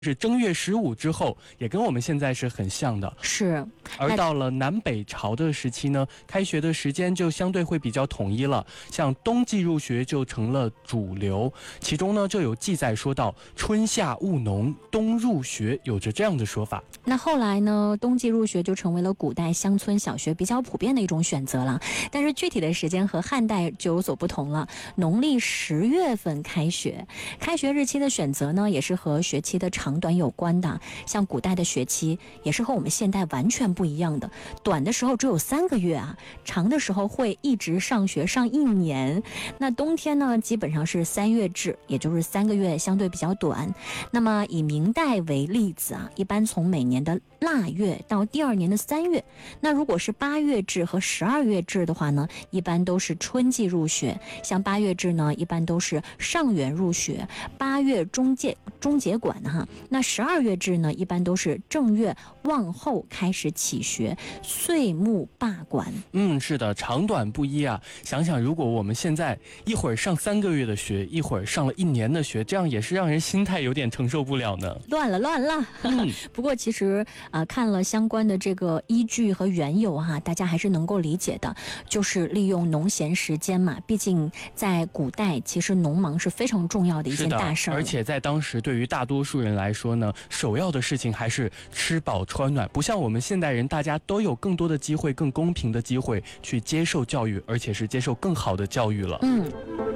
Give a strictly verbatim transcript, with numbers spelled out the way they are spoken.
是正月十五之后，也跟我们现在是很像的。 是， 而到了南北朝的时期呢，开学的时间就相对会比较统一了，像冬季入学就成了主流。其中呢，就有记载说到春夏务农，冬入学，有着这样的说法。 那后来呢，冬季入学就成为了古代乡村小学比较普遍的一种选择了。但是具体的时间和汉代就有所不同了。农历十月份开学，开学日期的选择呢，也是和学期的长短有关的。像古代的学期也是和我们现代完全不一样的，短的时候只有三个月啊，长的时候会一直上学上一年。那冬天呢，基本上是三月制，也就是三个月，相对比较短。那么以明代为例子啊，一般从每年的腊月到第二年的三月。那如果是八月制和十二月制的话呢，一般都是春季入学。像八月制呢，一般都是上元入学，八月中介中结管哈。那十二月制呢，一般都是正月望后开始起学，岁暮罢管。 嗯，是的，长短不一啊。想想如果我们现在一会儿上三个月的学，一会儿上了一年的学，这样也是让人心态有点承受不了呢。 乱了乱了。嗯、不过其实啊、呃，看了相关的这个依据和缘由哈、啊，大家还是能够理解的，就是利用农闲时间嘛。毕竟在古代，其实农忙是非常重要的一件大事儿。 而且在当时，对于大多数人来说呢，首要的事情还是吃饱穿暖。不像我们现代人，大家都有更多的机会、更公平的机会去接受教育，而且是接受更好的教育了。 嗯。